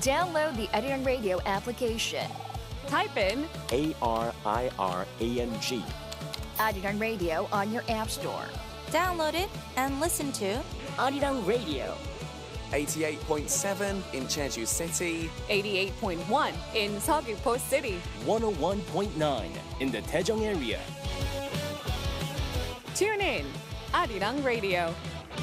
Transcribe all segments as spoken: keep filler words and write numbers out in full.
Download the Arirang Radio application. Type in A R I R A N G. Arirang Radio on your app store. Download it and listen to Arirang Radio. eighty-eight point seven in Jeju City. eighty-eight point one in Seogwipo City. one oh one point nine in the Daejeong area. Tune in, Arirang Radio.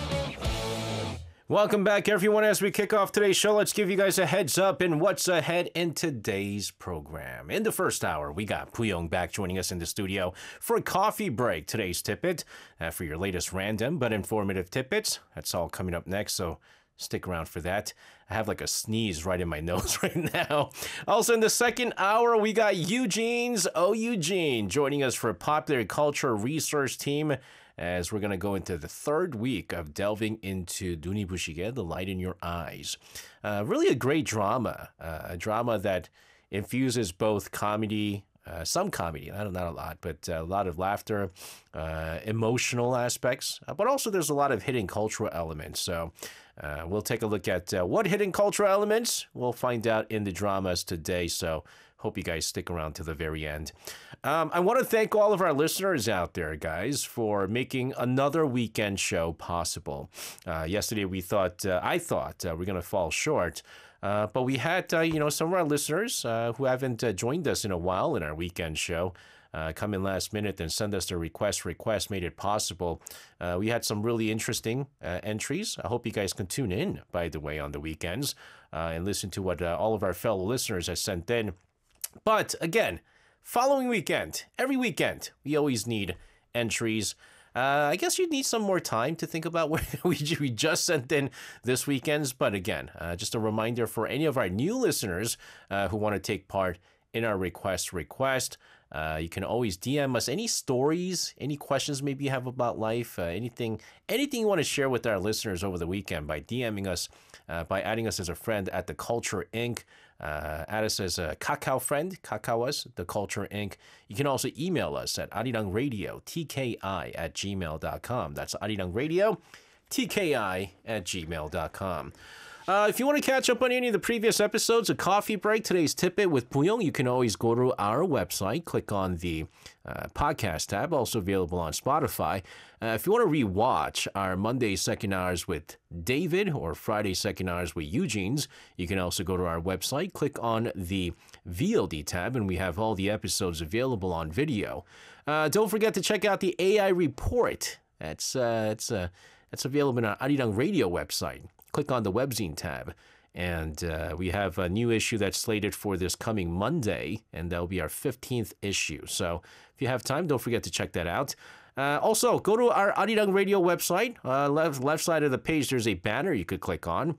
Welcome back, everyone. As we kick off today's show, let's give you guys a heads up in what's ahead in today's program. In the first hour, we got Puyong back joining us in the studio for a coffee break. Today's tidbit uh, for your latest random but informative tidbits. That's all coming up next, so stick around for that. I have like a sneeze right in my nose right now. Also in the second hour, we got Eugene's Oh Eugene joining us for a popular culture research team as we're going to go into the third week of delving into Duni Bushige, The Light in Your Eyes. Uh, really a great drama, uh, a drama that infuses both comedy, uh, some comedy, not, not a lot, but a lot of laughter, uh, emotional aspects, uh, but also there's a lot of hidden cultural elements. So uh, we'll take a look at uh, what hidden cultural elements we'll find out in the dramas today. So hope you guys stick around to the very end. Um, I want to thank all of our listeners out there, guys, for making another weekend show possible. Uh, yesterday, we thought, uh, I thought uh, we're going to fall short. Uh, but we had, uh, you know, some of our listeners uh, who haven't uh, joined us in a while in our weekend show uh, come in last minute and send us their request. Request made it possible. Uh, we had some really interesting uh, entries. I hope you guys can tune in, by the way, on the weekends uh, and listen to what uh, all of our fellow listeners have sent in. But again, following weekend, every weekend, we always need entries. Uh, I guess you need some more time to think about what we, we just sent in this weekend's. But again, uh, just a reminder for any of our new listeners uh, who want to take part in our request request. Uh, you can always D M us any stories, any questions maybe you have about life, uh, anything anything you want to share with our listeners over the weekend by DMing us, uh, by adding us as a friend at The Culture Incorporated. Uh, add us as a Kakao friend, Kakao us, The Culture Incorporated. You can also email us at arirangradio, T K I at gmail dot com. That's arirangradio, T K I at gmail dot com. Uh, if you want to catch up on any of the previous episodes of Coffee Break, today's tidbit with Puyong, you can always go to our website, click on the uh, podcast tab, also available on Spotify. Uh, if you want to rewatch our Monday second hours with David or Friday second hours with Eugene's, you can also go to our website, click on the V O D tab, and we have all the episodes available on video. Uh, don't forget to check out the A I report. That's uh, it's uh, that's available on our Arirang Radio website. Click on the webzine tab, and uh, we have a new issue that's slated for this coming Monday, and that'll be our fifteenth issue. So if you have time, don't forget to check that out. Uh, also, go to our Arirang Radio website. Uh, left, left side of the page, there's a banner you could click on,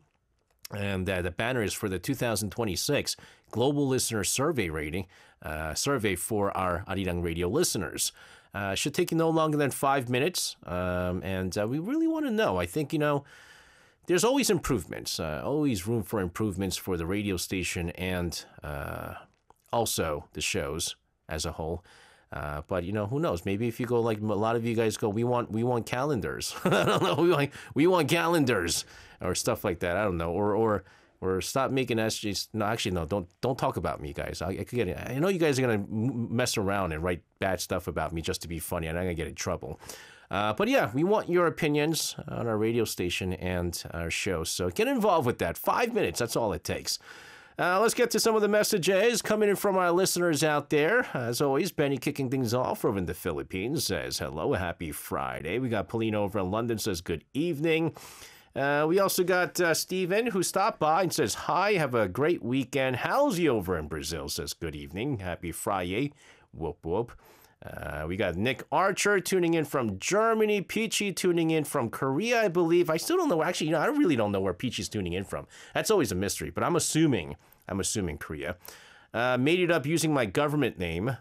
and uh, the banner is for the two thousand twenty-six Global Listener Survey Rating, uh, survey for our Arirang Radio listeners. Uh, should take you no longer than five minutes, um, and uh, we really want to know. I think, you know, there's always improvements, uh, always room for improvements for the radio station and uh, also the shows as a whole. Uh, but, you know, who knows? Maybe if you go like a lot of you guys go, we want we want calendars. I don't know. We want, we want calendars or stuff like that. I don't know. Or or or stop making S Js. No, actually, no. Don't don't talk about me, guys. I, I could get it. I know you guys are gonna mess around and write bad stuff about me just to be funny, and I'm gonna get in trouble. Uh, but yeah, we want your opinions on our radio station and our show. So get involved with that. Five minutes, that's all it takes. Uh, let's get to some of the messages coming in from our listeners out there. As always, Benny kicking things off over in the Philippines says, hello, happy Friday. We got Pauline over in London says, good evening. Uh, we also got uh, Steven who stopped by and says, hi, have a great weekend. Halsey over in Brazil says, good evening, happy Friday. Whoop, whoop. Uh, we got Nick Archer tuning in from Germany. Peachy tuning in from Korea, I believe. I still don't know. Actually, you know, I really don't know where Peachy's tuning in from. That's always a mystery, but I'm assuming, I'm assuming Korea. Uh, made it up using my government name.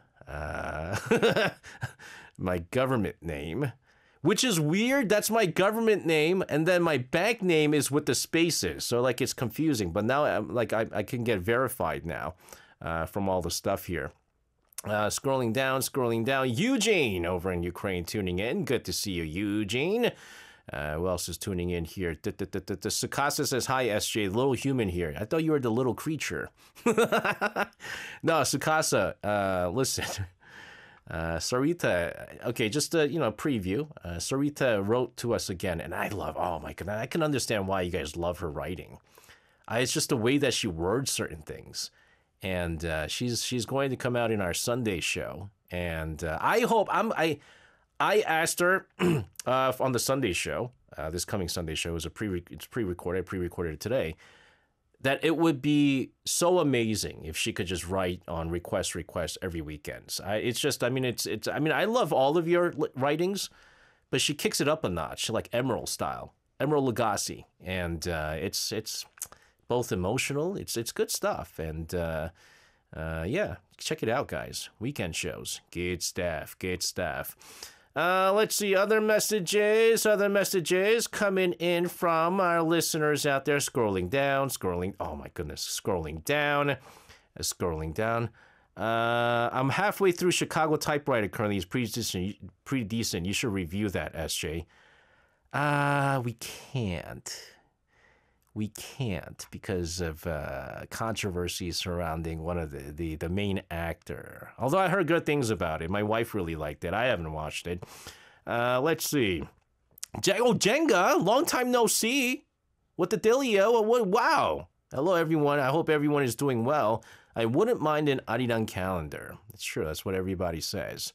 Uh, my government name, which is weird. That's my government name, and then my bank name is with the spaces. So, like, it's confusing. But now, I'm, like, I, I can get verified now uh, from all the stuff here. Uh, scrolling down, scrolling down. Eugene over in Ukraine tuning in. Good to see you, Eugene. Uh, who else is tuning in here? The Sukasa says, hi, S J, little human here. I thought you were the little creature. No, Sukasa, uh, listen. Uh, Sarita, okay, just a, you know, preview. Uh, Sarita wrote to us again, and I love, oh my goodness, I can understand why you guys love her writing. Uh, it's just the way that she words certain things. And uh, she's she's going to come out in our Sunday show. And uh, I hope, I'm, I I asked her uh, on the Sunday show, uh, this coming Sunday show is a pre it's pre-recorded, I pre-recorded it today, that it would be so amazing if she could just write on request request every weekend. I, it's just, I mean, it's it's. I mean, I love all of your writings, but she kicks it up a notch, like Emerald style, Emerald Lagasse, and uh, it's it's both emotional. It's it's good stuff, and uh, uh, yeah, check it out, guys. Weekend shows, good stuff, good stuff. Uh, let's see, other messages, other messages coming in from our listeners out there. Scrolling down, scrolling, oh my goodness, scrolling down, uh, scrolling down. Uh, I'm halfway through Chicago Typewriter currently. It's pretty decent, pretty decent. You should review that, S J. Uh, we can't. We can't because of uh, controversy surrounding one of the, the, the main actor. Although I heard good things about it. My wife really liked it. I haven't watched it. Uh, let's see. J- oh, Jenga, long time no see. What the dealio? What? Wow. Hello, everyone. I hope everyone is doing well. I wouldn't mind an Arirang calendar. It's true. That's what everybody says.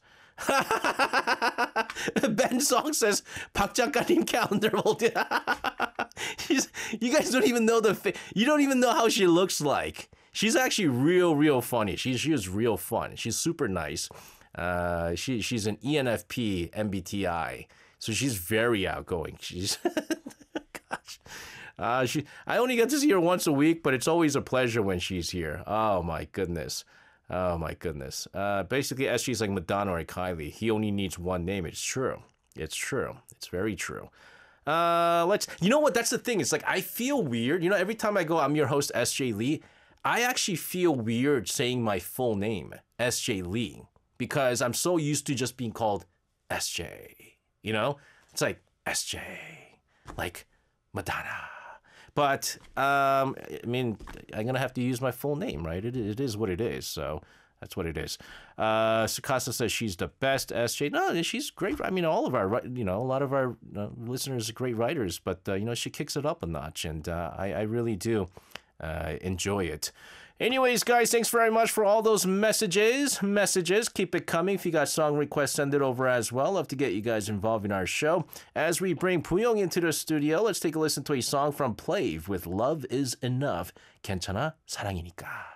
Ben Song says, Park 작가님 calendar. She's, you guys don't even know the fa- you don't even know how she looks like. She's actually real, real funny. She's she is real fun. She's super nice. Uh, she she's an E N F P M B T I, so she's very outgoing. She's gosh. Uh, she I only get to see her once a week, but it's always a pleasure when she's here. Oh my goodness. Oh my goodness. Uh, basically, S G's like Madonna or Kylie. He only needs one name. It's true. It's true. It's very true. Uh, let's. You know what? That's the thing. It's like I feel weird. You know, every time I go, I'm your host, S J Lee. I actually feel weird saying my full name, S J Lee, because I'm so used to just being called S J. You know, it's like S J, like Madonna. But, um, I mean, I'm going to have to use my full name, right? It, it is what it is, so that's what it is. Uh, Sukasa says she's the best, S J. No, she's great. I mean, all of our, you know, a lot of our uh, listeners are great writers, but, uh, you know, she kicks it up a notch, and uh, I, I really do uh, enjoy it. Anyways, guys, thanks very much for all those messages. Messages, keep it coming. If you got song requests, send it over as well. Love to get you guys involved in our show. As we bring Puyong into the studio, let's take a listen to a song from Plave with Love Is Enough. 괜찮아? 사랑이니까.